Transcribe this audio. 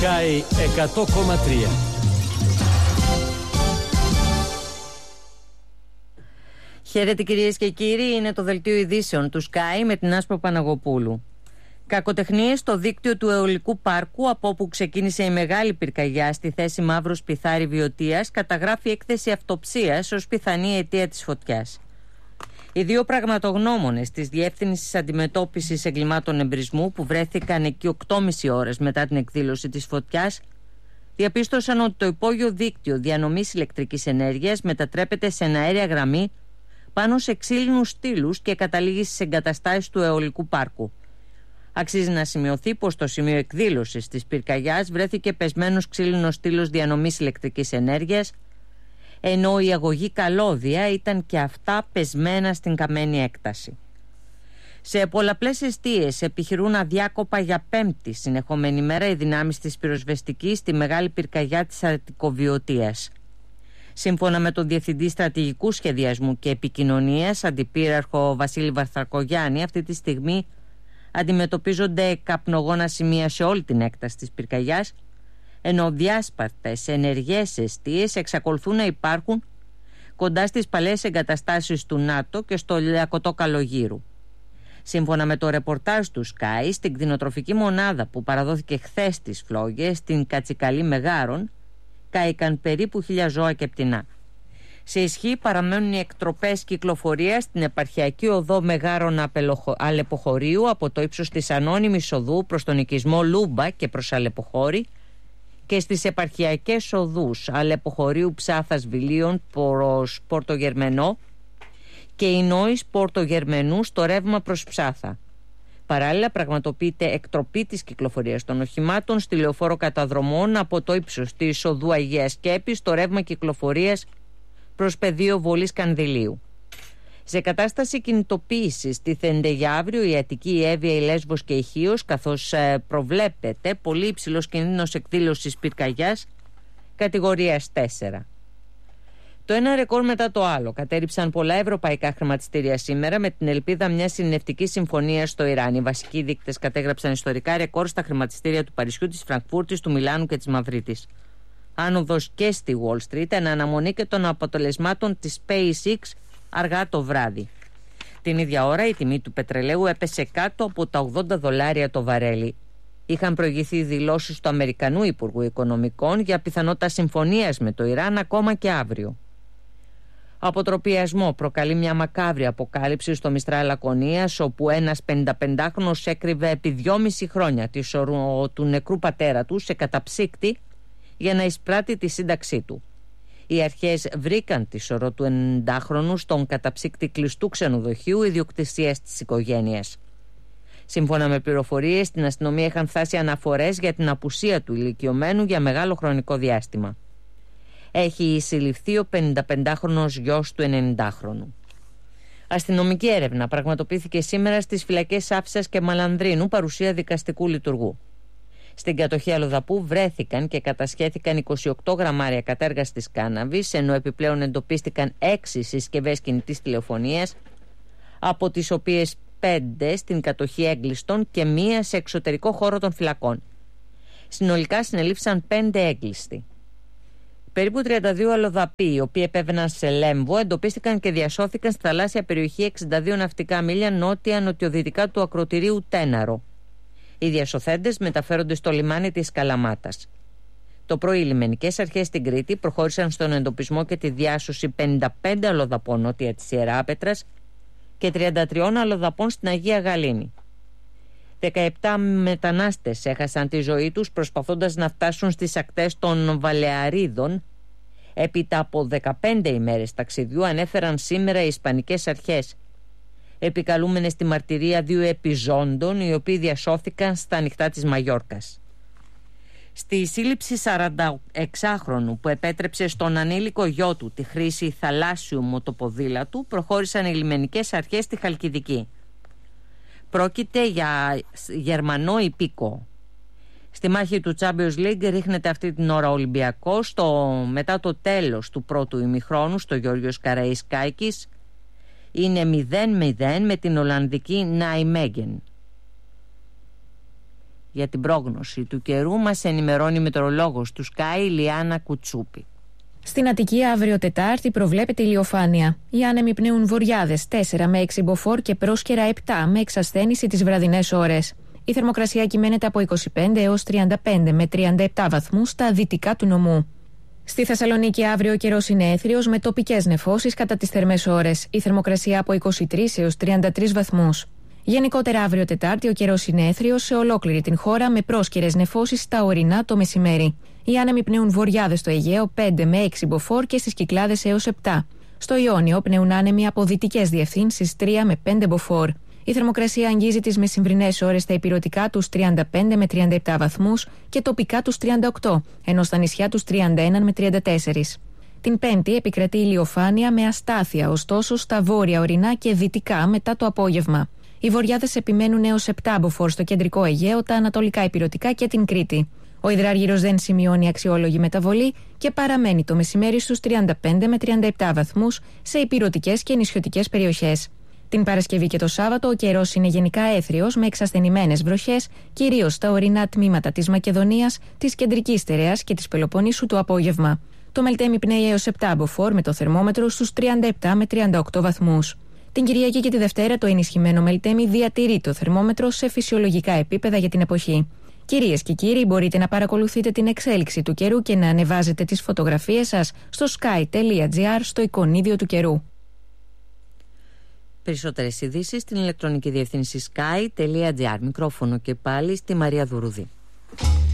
Sky 100,3. Χαίρετε κυρίες και κύριοι, είναι το δελτίο ειδήσεων του Sky με την Άσπρο Παναγοπούλου. Κακοτεχνίες στο δίκτυο του αιωλικού πάρκου, από όπου ξεκίνησε η μεγάλη πυρκαγιά στη θέση Μαύρος Πιθάρη Βιωτίας, καταγράφει έκθεση αυτοψίας ως πιθανή αιτία της φωτιάς. Οι δύο πραγματογνώμονες της Διεύθυνσης Αντιμετώπισης Εγκλημάτων Εμπρισμού, που βρέθηκαν εκεί 8,5 ώρες μετά την εκδήλωση της φωτιάς, διαπίστωσαν ότι το υπόγειο δίκτυο διανομής ηλεκτρικής ενέργειας μετατρέπεται σε εναέρια γραμμή πάνω σε ξύλινους στήλους και καταλήγει στις εγκαταστάσεις του αιωλικού πάρκου. Αξίζει να σημειωθεί πως στο σημείο εκδήλωσης της πυρκαγιάς βρέθηκε πεσμένος ξύλινος στήλος διανομής ηλεκτρικής ενέργειας, ενώ η αγωγή καλώδια ήταν και αυτά πεσμένα στην καμένη έκταση. Σε πολλαπλές εστίες επιχειρούν αδιάκοπα για πέμπτη συνεχόμενη μέρα οι δυνάμεις της πυροσβεστικής στη μεγάλη πυρκαγιά της Αττικοβιωτίας. Σύμφωνα με τον Διευθυντή Στρατηγικού Σχεδιασμού και Επικοινωνίας, Αντιπύραρχο Βασίλη Βαρθακογιάννη, αυτή τη στιγμή αντιμετωπίζονται καπνογόνα σημεία σε όλη την έκταση της πυρκαγιάς, ενώ διάσπαρτες ενεργές εστίες εξακολουθούν να υπάρχουν κοντά στις παλαιές εγκαταστάσεις του ΝΑΤΟ και στο Λιακωτό Καλογύρου. Σύμφωνα με το ρεπορτάζ του Sky, στην κτηνοτροφική μονάδα που παραδόθηκε χθες στις φλόγες, στην Κατσικαλή Μεγάρων, κάηκαν περίπου 1.000 ζώα και πτηνά. Σε ισχύ παραμένουν οι εκτροπές κυκλοφορίας στην επαρχιακή οδό Μεγάρων Αλεποχωρίου από το ύψος της ανώνυμης οδού προς τον οικισμό Λούμπα και προς Αλεποχώρη και στις επαρχιακές οδούς Αλεποχωρίου Ψάθας Βιλίων προς Πορτογερμενό και η Νόης Πορτογερμενού στο ρεύμα προς Ψάθα. Παράλληλα, πραγματοποιείται εκτροπή της κυκλοφορίας των οχημάτων στη λεωφόρο Καταδρομών από το ύψος της οδού Αγίας Σκέπης στο ρεύμα κυκλοφορίας προς πεδίο Βολής Κανδυλίου. Σε κατάσταση κινητοποίησης τίθενται για αύριο η Αττική, η Εύβοια, η Λέσβος και η Χίος, καθώς προβλέπεται πολύ υψηλός κίνδυνος εκδήλωσης πυρκαγιάς κατηγορίας 4. Το ένα ρεκόρ μετά το άλλο κατέριψαν πολλά ευρωπαϊκά χρηματιστήρια σήμερα με την ελπίδα μιας συνευτικής συμφωνίας στο Ιράν. Οι βασικοί δείκτες κατέγραψαν ιστορικά ρεκόρ στα χρηματιστήρια του Παρισιού, της Φραγκφούρτης, του Μιλάνου και της Μαδρίτης. Άνοδος και στη Wall Street εν αναμονή και των αποτελεσμάτων της SpaceX αργά το βράδυ. Την ίδια ώρα η τιμή του πετρελαίου έπεσε κάτω από τα $80 το βαρέλι. Είχαν προηγηθεί δηλώσεις του Αμερικανού Υπουργού Οικονομικών για πιθανότητα συμφωνίας με το Ιράν ακόμα και αύριο. Αποτροπιασμό προκαλεί μια μακάβρη αποκάλυψη στο Μιστράλ Λακωνίας, όπου ένας 55χρονος έκρυβε επί 2,5 χρόνια τη σωρό του νεκρού πατέρα του σε καταψύκτη για να εισπράττει τη σύνταξή του. Οι αρχές βρήκαν τη σωρό του 90χρονου στον καταψύκτη κλειστού ξενοδοχείου ιδιοκτησίας της οικογένειας. Σύμφωνα με πληροφορίες, στην αστυνομία είχαν φτάσει αναφορές για την απουσία του ηλικιωμένου για μεγάλο χρονικό διάστημα. Έχει συλληφθεί ο 55χρονος γιος του 90χρονου. Αστυνομική έρευνα πραγματοποιήθηκε σήμερα στις φυλακές Άφισσας και Μαλανδρίνου παρουσία δικαστικού λειτουργού. Στην κατοχή Αλοδαπού βρέθηκαν και κατασχέθηκαν 28 γραμμάρια κατέργαστης κάναβης, ενώ επιπλέον εντοπίστηκαν 6 συσκευές κινητής τηλεφωνίας, από τις οποίες 5 στην κατοχή Έγκλειστον και 1 σε εξωτερικό χώρο των φυλακών. Συνολικά συνελήφθησαν 5 έγκλειστοι. Περίπου 32 αλλοδαποί, οι οποίοι επέβαιναν σε Λέμβο, εντοπίστηκαν και διασώθηκαν στη θαλάσσια περιοχή 62 ναυτικά μίλια νότια-νοτιοδυτικά του ακροτηρίου Τέναρο. Οι διασωθέντες μεταφέρονται στο λιμάνι της Καλαμάτας. Το πρωί, οι λιμενικές αρχές στην Κρήτη προχώρησαν στον εντοπισμό και τη διάσωση 55 αλλοδαπών νότια της Ιεράπετρας και 33 αλλοδαπών στην Αγία Γαλήνη. 17 μετανάστες έχασαν τη ζωή τους προσπαθώντας να φτάσουν στις ακτές των Βαλεαρίδων. Έπειτα από 15 ημέρες ταξιδιού, ανέφεραν σήμερα οι Ισπανικές αρχές, επικαλούμενες τη μαρτυρία 2 επιζώντων, οι οποίοι διασώθηκαν στα ανοιχτά της Μαγιόρκας. Στη σύλληψη 46χρονου που επέτρεψε στον ανήλικο γιο του τη χρήση θαλάσσιου μοτοποδήλατου, προχώρησαν οι λιμενικές αρχές στη Χαλκιδική. Πρόκειται για Γερμανό υπήκο. Στη μάχη του Champions League ρίχνεται αυτή την ώρα ο Ολυμπιακός μετά το τέλος του πρώτου ημιχρόνου στο Γεώργιος Καραϊσκάκης. Είναι 0-0 με την Ολλανδική Νάιμέγεν. Για την πρόγνωση του καιρού μας ενημερώνει η μετεωρολόγος του Sky, Λιάννα Κουτσούπη. Στην Αττική αύριο Τετάρτη προβλέπεται ηλιοφάνεια. Οι άνεμοι πνέουν βορειάδες 4 με 6 μποφόρ και πρόσκαιρα 7 με εξασθένηση τις βραδινές ώρες. Η θερμοκρασία κυμαίνεται από 25 έως 35 με 37 βαθμούς στα δυτικά του νομού. Στη Θεσσαλονίκη αύριο ο καιρός είναι έθριος με τοπικές νεφώσεις κατά τις θερμές ώρες. Η θερμοκρασία από 23 έως 33 βαθμούς. Γενικότερα αύριο Τετάρτη ο καιρός είναι έθριος σε ολόκληρη την χώρα με πρόσκαιρες νεφώσεις στα ορεινά το μεσημέρι. Οι άνεμοι πνέουν βορειάδες στο Αιγαίο 5 με 6 μποφόρ και στις Κυκλάδες έως 7. Στο Ιόνιο πνέουν άνεμοι από δυτικές διευθύνσεις 3 με 5 μποφόρ. Η θερμοκρασία αγγίζει τις μεσημβρινές ώρες στα ηπειρωτικά τους 35 με 37 βαθμούς και τοπικά τους 38, ενώ στα νησιά τους 31 με 34. Την Πέμπτη επικρατεί ηλιοφάνεια με αστάθεια, ωστόσο στα βόρεια ορεινά και δυτικά μετά το απόγευμα. Οι βορειάδες επιμένουν έως 7 μποφόρ στο κεντρικό Αιγαίο, τα ανατολικά ηπειρωτικά και την Κρήτη. Ο υδράργυρος δεν σημειώνει αξιόλογη μεταβολή και παραμένει το μεσημέρι στους 35 με 37 βαθμούς σε ηπειρωτικές και νησιωτικές περιοχές. Την Παρασκευή και το Σάββατο ο καιρός είναι γενικά έθριος με εξασθενημένες βροχές, κυρίως στα ορεινά τμήματα της Μακεδονίας, της Κεντρικής Στερεάς και της Πελοποννήσου το απόγευμα. Το Μελτέμι πνέει έως 7 μποφόρ με το θερμόμετρο στους 37 με 38 βαθμούς. Την Κυριακή και τη Δευτέρα το ενισχυμένο Μελτέμι διατηρεί το θερμόμετρο σε φυσιολογικά επίπεδα για την εποχή. Κυρίες και κύριοι, μπορείτε να παρακολουθείτε την εξέλιξη του καιρού και να ανεβάζετε τις φωτογραφίες σας στο sky.gr στο εικονίδιο του καιρού. Περισσότερες ειδήσεις στην ηλεκτρονική διεύθυνση sky.gr. Μικρόφωνο και πάλι στη Μαρία Δουρουδή.